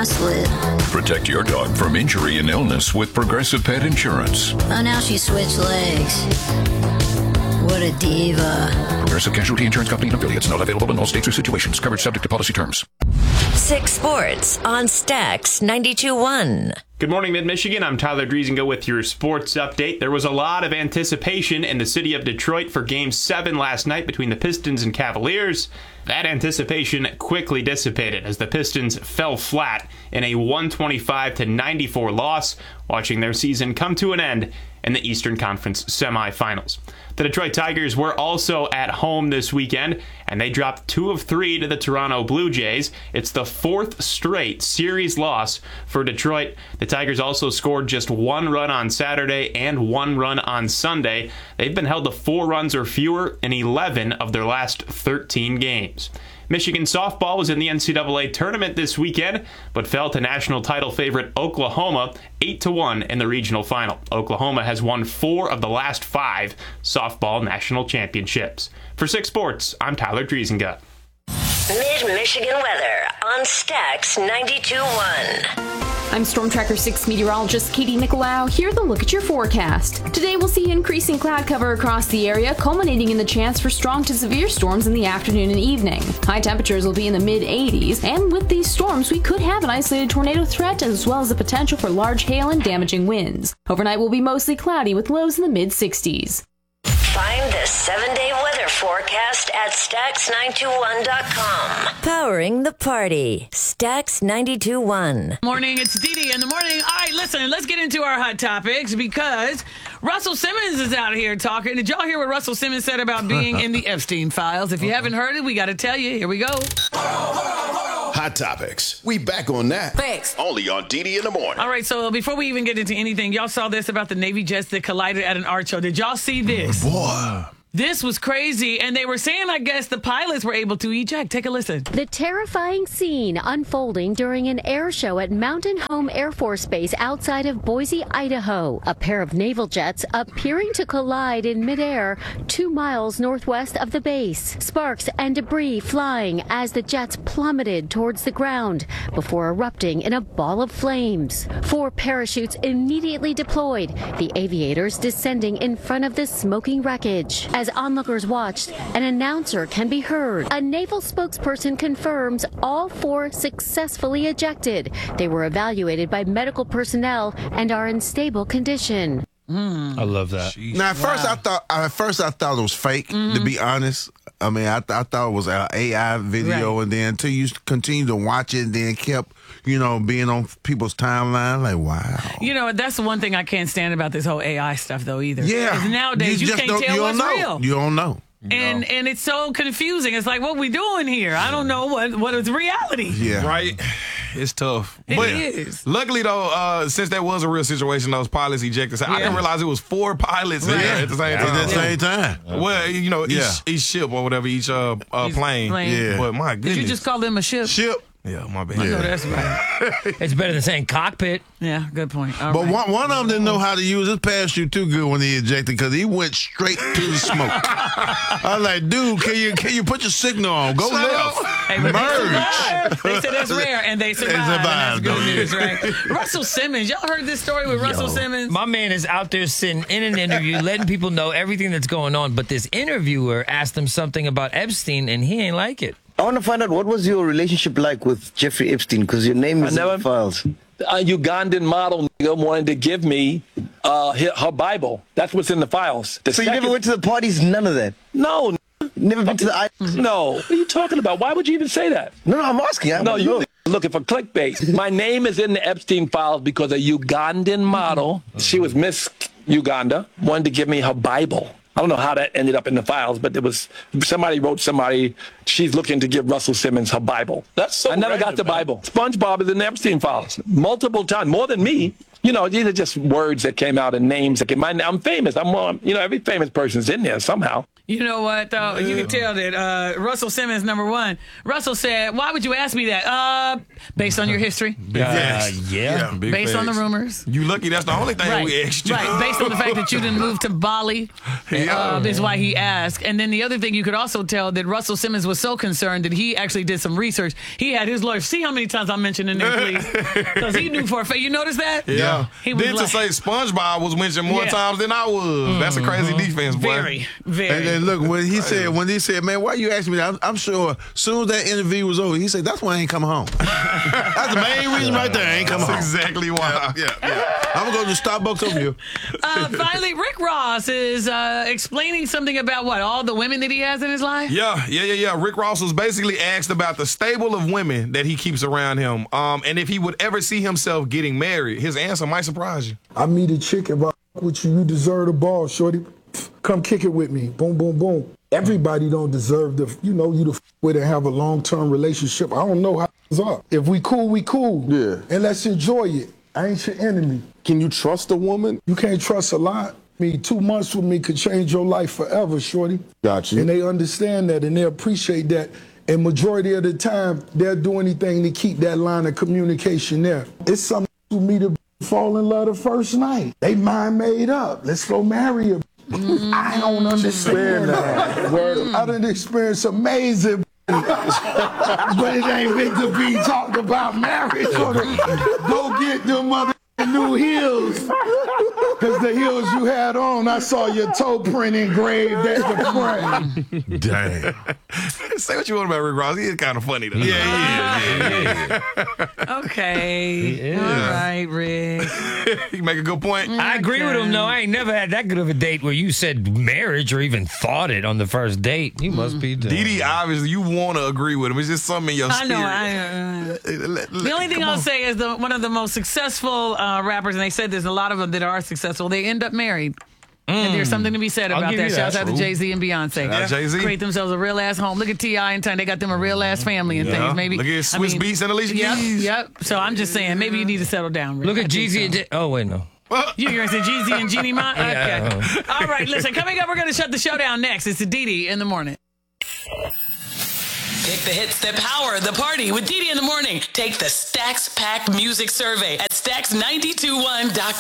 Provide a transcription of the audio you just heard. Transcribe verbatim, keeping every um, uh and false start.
gaslit. Protect your dog from injury and illness with Progressive Pet Insurance. Oh, now she switched legs. What a diva. Progressive Casualty Insurance Company and affiliates. Not available in all states or situations. Coverage subject to policy terms. Six Sports on Stax ninety-two point one. Good morning, Mid-Michigan. I'm Tyler Driesingo with your sports update. There was a lot of anticipation in the city of Detroit for Game seven last night between the Pistons and Cavaliers. That anticipation quickly dissipated as the Pistons fell flat in a one twenty-five to ninety-four loss, watching their season come to an end in the Eastern Conference semifinals. The Detroit Tigers were also at home this weekend, and they dropped two of three to the Toronto Blue Jays. It's the fourth straight series loss for Detroit. The Tigers also scored just one run on Saturday and one run on Sunday. They've been held to four runs or fewer in eleven of their last thirteen games. Michigan softball was in the N C double A tournament this weekend, but fell to national title favorite Oklahoma eight to one in the regional final. Oklahoma has won four of the last five softball national championships. For Six Sports, I'm Tyler Driesinga. Mid-Michigan weather on Stax ninety-two point one. I'm Storm Tracker six meteorologist Katie Nicolau. Here's a look at your forecast. Today we'll see increasing cloud cover across the area, culminating in the chance for strong to severe storms in the afternoon and evening. High temperatures will be in the mid eighties, and with these storms we could have an isolated tornado threat as well as the potential for large hail and damaging winds. Overnight will be mostly cloudy with lows in the mid sixties. Find the seven-day weather forecast at Stax nine two one dot com. Powering the party. Stax ninety-two point one. Morning, it's Dee Dee in the morning. All right, listen, let's get into our hot topics because Russell Simmons is out here talking. Did y'all hear what Russell Simmons said about being in the Epstein files? If you haven't heard it, we got to tell you. Here we go. Hot Topics. We back on that. Thanks. Only on D D in the morning. All right, so before we even get into anything, y'all saw this about the Navy jets that collided at an art show. Did y'all see this? Boy. This was crazy, and they were saying, I guess, the pilots were able to eject. Take a listen. The terrifying scene unfolding during an air show at Mountain Home Air Force Base outside of Boise, Idaho. A pair of naval jets appearing to collide in midair two miles northwest of the base. Sparks and debris flying as the jets plummeted towards the ground before erupting in a ball of flames. Four parachutes immediately deployed, the aviators descending in front of the smoking wreckage. As onlookers watched, an announcer can be heard. A naval spokesperson confirms all four successfully ejected. They were evaluated by medical personnel and are in stable condition. Mm. I love that. Jeez. Now, at first, wow. I thought at first I thought it was fake. Mm-hmm. To be honest, I mean, I, th- I thought it was an A I video, right. And then until you continue to watch it, and then kept, you know, being on people's timeline, like, wow. You know, that's the one thing I can't stand about this whole A I stuff, though, either. Yeah, nowadays you, you can't tell you what's know. real. You don't know. And no. and it's so confusing. It's like, what we doing here? I don't know what what is reality. Yeah, right. It's tough. It but is. Luckily, though, uh, since that was a real situation, those pilots ejected. So yeah. I didn't realize it was four pilots right. there at the same yeah. time. At the same time. Well, you know, each, yeah. each ship or whatever, each uh, uh, plane. plane. Yeah. But my goodness. Did you just call them a ship? Ship. Yeah, my bad. I Yeah. know that's right. It's better than saying cockpit. Yeah, good point. All but right. one, one of them didn't know how to use his parachute too good when he ejected because he went straight to the smoke. I was like, dude, can you can you put your signal on? Go so, left. Hey, but Merge. They, they said that's rare, and they survived. They survived, and that's good news, right? Russell Simmons. Y'all heard this story with Russell Yo, Simmons? My man is out there sitting in an interview, letting people know everything that's going on. But this interviewer asked him something about Epstein, and he ain't like it. I want to find out, what was your relationship like with Jeffrey Epstein? Because your name is never, in the files. A Ugandan model wanted to give me uh, her Bible. That's what's in the files. The so second, you never went to the parties? None of that? No. Never been to the... No. What are you talking about? Why would you even say that? No, no, I'm asking. I'm no, you're looking for clickbait. My name is in the Epstein files because a Ugandan model, she was Miss Uganda, wanted to give me her Bible. I don't know how that ended up in the files, but it was somebody wrote somebody, she's looking to give Russell Simmons her Bible. That's so I never random, got the man. Bible. SpongeBob is in the Epstein files multiple times, more than me. You know, these are just words that came out and names that came. My, I'm famous. I'm, uh, you know, every famous person's in there somehow. You know what, though? You can tell that uh, Russell Simmons, number one. Russell said, why would you ask me that? Uh, based on your history. Uh, yeah. yeah. Based on the rumors. You lucky that's the only thing right. we asked you. Right. Based on the fact that you didn't move to Bali. Yeah. Uh, is why he asked. And then the other thing you could also tell that Russell Simmons was so concerned that he actually did some research. He had his lawyer. See how many times I'm mentioning there, please? Because he knew for a fact. You notice that? Yeah. He was then like, to say SpongeBob was mentioned more Yeah. times than I was. Mm-hmm. That's a crazy defense, boy. Very, very. And then look, when he said, when he said, man, why you asking me that? I'm, I'm sure as soon as that interview was over, he said, that's why I ain't coming home. That's the main reason right there. I ain't coming home. That's exactly why. Yeah, yeah. yeah. I'm going to go to Starbucks over here. Uh, finally, Rick Ross is uh, explaining something about what? All the women that he has in his life? Yeah, yeah, yeah, yeah. Rick Ross was basically asked about the stable of women that he keeps around him, um, and if he would ever see himself getting married. His answer might surprise you. I meet a chick, if I f- with you, you deserve the ball, shorty. Come kick it with me. Boom, boom, boom. Everybody don't deserve the, you know, you to f- with and have a long-term relationship. I don't know how it's up. If we cool, we cool. Yeah. And let's enjoy it. I ain't your enemy. Can you trust a woman? You can't trust a lot. I mean, two months with me could change your life forever, shorty. Got you. And they understand that and they appreciate that. And majority of the time, they'll do anything to keep that line of communication there. It's something for me to fall in love the first night. They mind made up. Let's go marry her. Mm. I don't understand that. Word. I done experienced amazing, but it ain't meant to be talked about marriage. So go get them mother new heels. Because the heels you had on, I saw your toe print engraved at the front. Dang. Say what you want about Rick Ross. He is kind of funny, though. Yeah, yeah, yeah. yeah. Okay. All right, Rick. You make a good point. I agree with him. No, I ain't never had that good of a date where you said marriage or even thought it on the first date. You must be done. D D, obviously, you want to agree with him. It's just something in your I spirit. know. I, uh, the only thing Come I'll on. say is the, one of the most successful uh, rappers, and they said there's a lot of them that are successful, they end up married. Mm. And there's something to be said I'll about give that. you Shouts that. out to Jay-Z and Beyonce. Shout out Jay-Z. Create themselves a real ass home. Look at T I and Time. They got them a real ass family and Yeah. things. Maybe Look at Swiss Beats and Alicia yep, Keys. Yep. So I'm just saying, maybe you need to settle down. Rick. Look I at think Jeezy so. and J- oh wait, no. You going to say Jeezy and Jeannie Mont? Okay. Yeah. All right, listen, coming up, we're going to shut the show down next. It's the D D in the morning. Pick the hits that power the party with D D in the morning. Take the Stacks Pack Music Survey at stacks nine two one dot com.